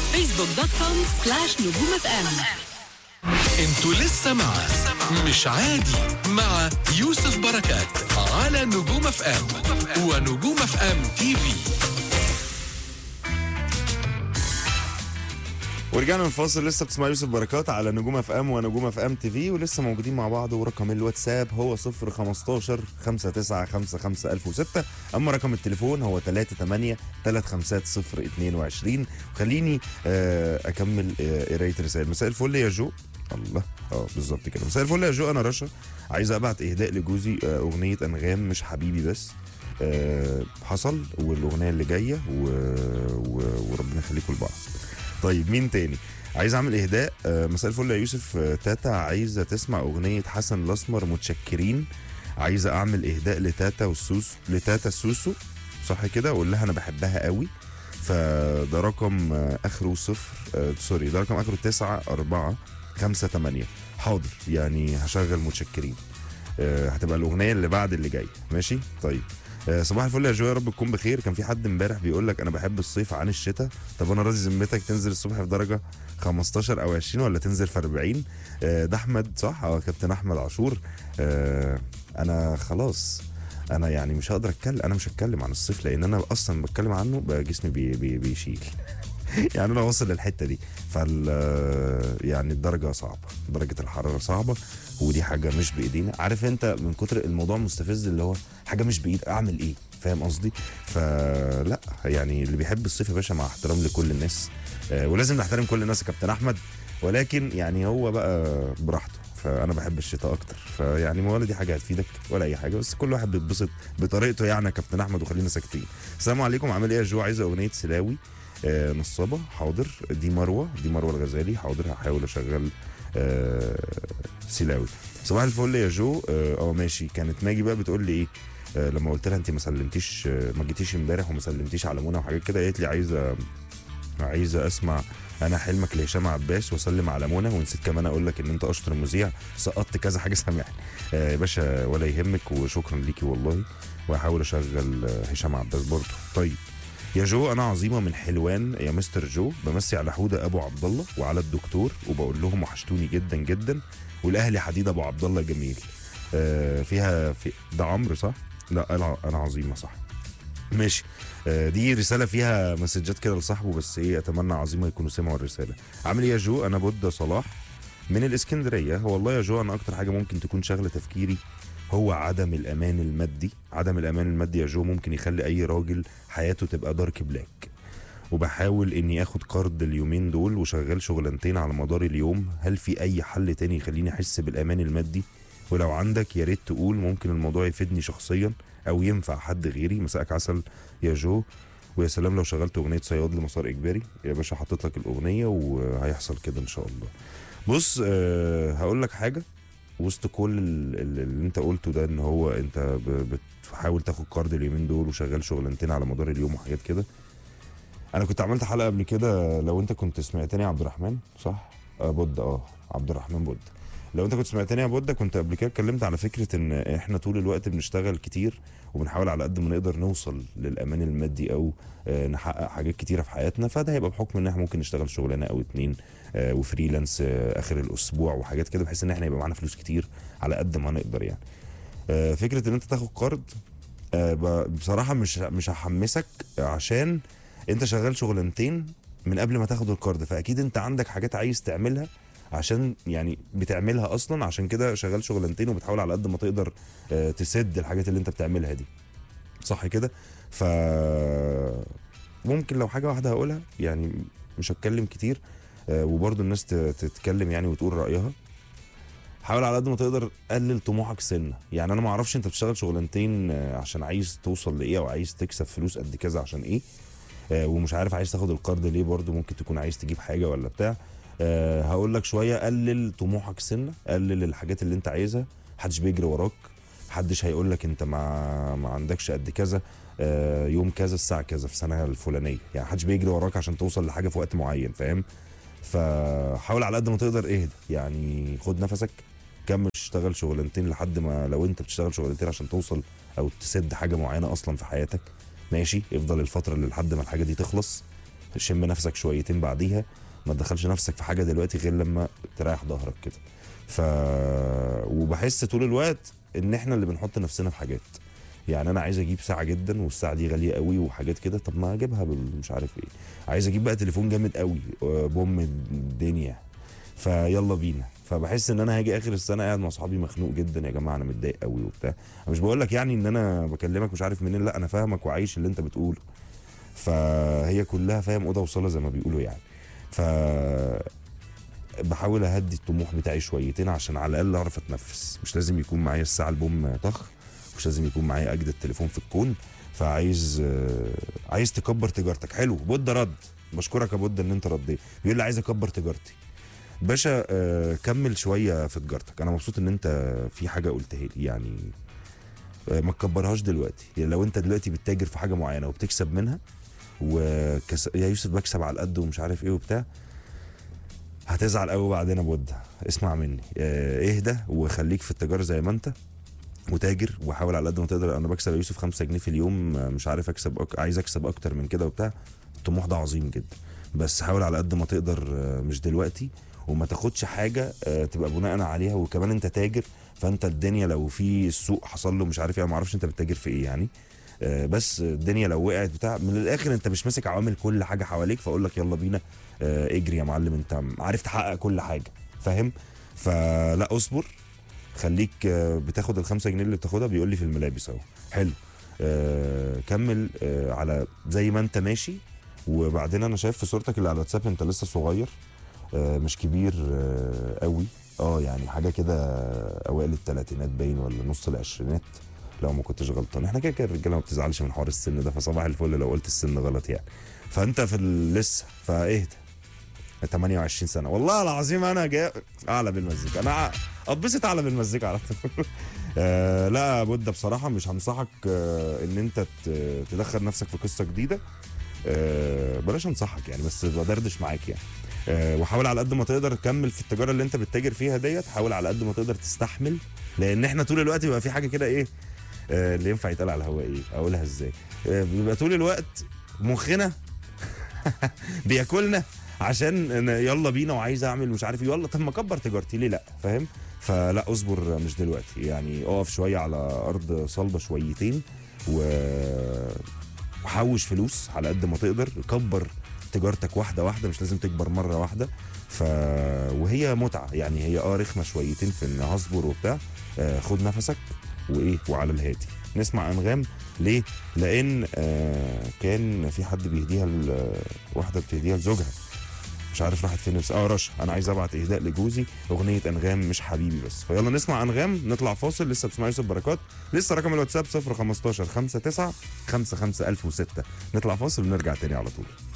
facebook.com/نجوم اف ام. انتوا لسه مع مش عادي مع يوسف بركات على نجوم اف ام ونجوم اف ام تي في. ورجعنا من الفاصل، لسه بتسمع يوسف بركات على نجوم اف ام ونجوم اف ام تي في، ولسه موجودين مع بعض. ورقم الواتساب هو 015 5955 1006، اما رقم التليفون هو 38 350 22. وخليني اكمل قرايه رسائل. مساء الفل يا جو. الله، بالظبط كده. مساء الفل يا جو، انا رشا، عايز ابعت اهداء لجوزي اغنيه انغام مش حبيبي بس. حصل، والاغنيه اللي جايه وربنا يخليكم لبعض. طيب مين تاني عايز اعمل اهداء؟ مساء الفل يا يوسف، تاتا عايزه تسمع اغنيه حسن الاسمر متشكرين. عايزه اعمل اهداء لتاتا السوسو، صح كده؟ اقول لها انا بحبها قوي. فده رقم اخره ده رقم اخره 9458. حاضر، يعني هشغل متشكرين. هتبقى الاغنيه اللي بعد اللي جاي، ماشي؟ طيب صباح الفل يا جو، يا رب تكون بخير. كان في حد امبارح بيقول لك انا بحب الصيف عن الشتاء. طب انا راضي ذمتك تنزل الصبح في درجه 15 او 20 ولا تنزل في 40؟ ده احمد، صح؟ كابتن احمد عاشور. انا خلاص، انا يعني مش هقدر اتكلم، انا مش هتكلم عن الصيف لان انا اصلا بتكلم عنه بقى جسمي بيشيل. يعني انا واصل للحته دي. يعني الدرجه صعبه، درجه الحراره صعبه، ودي حاجه مش بايدينا. عارف انت من كتر الموضوع مستفز، اللي هو حاجه مش بايد اعمل ايه، فاهم قصدي؟ فلا يعني اللي بيحب الصيف يا باشا، مع احترام لكل الناس، ولازم نحترم كل الناس يا كابتن احمد، ولكن يعني هو بقى براحته. فانا بحب الشتاء اكتر، فيعني ولا دي حاجه هتفيدك ولا اي حاجه، بس كل واحد بيتبسط بطريقته يعني يا كابتن احمد، وخلينا ساكتين. السلام عليكم، عامل ايه يا جو؟ عايزه اغنيه سلاوي نصابه. حاضر. دي مروه الغزالي. حاضر، هحاول اشغل سلاوي. صباح الفل يا جو. ماشي. كانت ماجي بقى بتقول لي ايه لما قلت لها انت ما جيتيش امبارح وما سلمتيش على منى وحاجات كده، قالت لي عايزه اسمع انا حلمك لهشام عباس واسلم على منى، ونسيت كمان اقول لك ان انت اشطر مذيع، سقطت كذا حاجه، سامحني يا باشا ولا يهمك، وشكرا ليكي والله، وهحاول اشغل هشام عباس برضه. طيب يا جو، انا عظيمه من حلوان يا مستر جو، بمسي على حوده ابو عبد الله وعلى الدكتور، وبقول لهم وحشتوني جدا جدا، والاهلي حديد ابو عبد الله جميل. ده عمرو صح؟ لا انا عظيمه صح، ماشي. دي رساله فيها مسجات كده لصاحبه، بس ايه، اتمنى عظيمه يكونوا سمعوا الرساله. عامل ايه يا جو؟ انا بودة صلاح من الاسكندريه. والله يا جو، انا اكتر حاجه ممكن تكون شغله تفكيري هو عدم الامان المادي. عدم الامان المادي يا جو ممكن يخلي اي راجل حياته تبقى دارك بلاك، وبحاول اني اخد قرض اليومين دول وشغال شغلانتين على مدار اليوم. هل في اي حل تاني يخليني احس بالامان المادي؟ ولو عندك يا ريت تقول، ممكن الموضوع يفيدني شخصيا او ينفع حد غيري. مساءك عسل يا جو، ويا سلام لو شغلت اغنيه صياد لمسار اجباري يا باشا، حطيت لك الاغنيه وهيحصل كده ان شاء الله. بص، هقول لك حاجه وسط كل اللي انت قلته ده، ان هو انت بتحاول تاخد قرض اليومين دول وشغال شغلانتين على مدار اليوم وحاجات كده. انا كنت عملت حلقه قبل كده، لو انت كنت سمعتني، عبد الرحمن صح؟ بود عبد الرحمن بود. لو انت كنت سمعتني يا بود، كنت قبل كده اتكلمت على فكره ان احنا طول الوقت بنشتغل كتير، وبنحاول على قد ما نقدر نوصل للامان المادي او نحقق حاجات كتيره في حياتنا. فده هيبقى بحكم ان احنا ممكن نشتغل شغلانه او اتنين وفريلانس اخر الاسبوع وحاجات كده، بحيث ان احنا يبقى معانا فلوس كتير على قد ما نقدر يعني. فكره ان انت تاخد قرض بصراحه مش هحمسك، عشان انت شغال شغلانتين من قبل ما تاخد القرض، فاكيد انت عندك حاجات عايز تعملها، عشان يعني بتعملها اصلا، عشان كده شغال شغلانتين وبتحاول على قد ما تقدر تسد الحاجات اللي انت بتعملها دي، صح كده؟ ف ممكن لو حاجه واحده هقولها، يعني مش هتكلم كتير، وبرضه الناس تتكلم يعني وتقول رايها. حاول على قد ما تقدر قلل طموحك سنه. يعني انا ما اعرفش انت بتشتغل شغلانتين عشان عايز توصل لايه، او عايز تكسب فلوس قد كذا عشان ايه، ومش عارف عايز تاخد القرض ليه، برضه ممكن تكون عايز تجيب حاجه ولا بتاع. هقول لك شويه، قلل طموحك سنه، قلل الحاجات اللي انت عايزها. محدش بيجري وراك، محدش هيقول لك انت ما عندكش قد كذا، يوم كذا الساعه كذا في السنه الفلانيه، يعني محدش بيجري وراك عشان توصل لحاجه في وقت معين، فاهم؟ فحاول على قد ما تقدر اهدى، يعني خد نفسك، كمل اشتغل شغلانتين لحد ما، لو انت بتشتغل شغلانتين عشان توصل او تسد حاجه معينه اصلا في حياتك، ماشي، افضل الفتره اللي لحد ما الحاجه دي تخلص، شم نفسك شويتين بعديها، ما تدخلش نفسك في حاجه دلوقتي غير لما تريح ظهرك كده. وبحس طول الوقت ان احنا اللي بنحط نفسنا في حاجات. يعني انا عايز اجيب ساعه جدا والساعه دي غاليه قوي وحاجات كده، طب ما اجيبها مش عارف ايه. عايز اجيب بقى تليفون جامد قوي بوم الدنيا، فيلا بينا. فبحس ان انا هاجي اخر السنه قاعد مع اصحابي مخنوق جدا، يا جماعه انا متضايق قوي وبتاع. انا مش بقول لك يعني ان انا بكلمك مش عارف منين، لا انا فاهمك وعايش اللي انت بتقوله. فهي كلها فاهم اوضه وصاله زي ما بيقولوا يعني. ف بحاول اهدي الطموح بتاعي شويتين عشان على الاقل اعرف اتنفس. مش لازم يكون معايا الساعه البوم طخ، مش لازم يكون معايا اجدد تليفون في الكون. فعايز عايز تكبر تجارتك. حلو، بود رد، بشكرك يا بود ان انت رديت. بيقول لي عايز اكبر تجارتي. باشا كمل شويه في تجارتك. انا مبسوط ان انت في حاجه قلتها لي يعني. ما تكبرهاش دلوقتي. يعني لو انت دلوقتي بتتاجر في حاجه معينه وبتكسب منها يا يوسف بكسب على القد ومش عارف ايه وبتاع، هتزعل قوي بعدين يا بود. اسمع مني، اهدى وخليك في التجاره زي ما انت وتاجر، وحاول على قد ما تقدر. انا بكسب يا يوسف 5 جنيه في اليوم، مش عارف اكسب عايز اكسب اكتر من كده وبتاع. الطموح ده عظيم جدا، بس حاول على قد ما تقدر مش دلوقتي، وما تاخدش حاجه تبقى بناء عليها. وكمان انت تاجر، فانت الدنيا لو في السوق حصل له مش عارف ايه، ما اعرفش انت بتتاجر في ايه يعني، بس الدنيا لو وقعت بتاع من الاخر انت مش ماسك عوامل كل حاجه حواليك. فاقول لك يلا بينا اجري يا معلم، انت عارف تحقق كل حاجه، فاهم؟ فلا اصبر، خليك بتاخد ال5 جنيه اللي بتاخدها. بيقول لي في الملابس اهو. حلو، كمل على زي ما انت ماشي. وبعدين انا شايف في صورتك اللي على الواتساب انت لسه صغير، مش كبير قوي. يعني حاجه كده اوائل الثلاثينات باين ولا نص العشرينات لو ما كنتش غلطان. احنا كده الرجاله ما بتزعلش من حوار السن ده، فصباح الفل لو قلت السن غلط يعني. فانت في لسه فاهدى. 28 سنه والله العظيم انا جاي اعلى بالمزيكا. انا اتبسط اعلى بالمزيكا على طول. لا بد بصراحه مش هنصحك ان انت تدخل نفسك في قصه جديده. بلاش انصحك يعني، بس بدردش معاك يعني. وحاول على قد ما تقدر تكمل في التجاره اللي انت بتتاجر فيها ديت. حاول على قد ما تقدر تستحمل، لان احنا طول الوقت بيبقى في حاجه كده ايه اللي ينفع يتقال على الهواء ايه اقولها ازاي. بيبقى طول الوقت مخنا بياكلنا عشان يلا بينا وعايز اعمل مش عارف يلا طب ما اكبر تجارتي ليه لا، فاهم؟ فلا اصبر مش دلوقتي يعني. اقف شويه على ارض صلبه شويتين وحوش فلوس على قد ما تقدر. كبر تجارتك واحده واحده، مش لازم تكبر مره واحده. وهي متعه يعني. هي رخمه شويتين في ان هصبر وبتاع. خد نفسك وعلى الهادي. نسمع انغام ليه؟ لان كان في حد بيهديها واحده بتهديها لزوجها، مش عارف راحت فين بس رشا. انا عايز ابعت اهداء لجوزي اغنيه انغام مش حبيبي بس. فيلا نسمع انغام، نطلع فاصل. لسه بتسمع يوسف بركات، لسه رقم الواتساب 015 59 55 1006. نطلع فاصل ونرجع تاني على طول.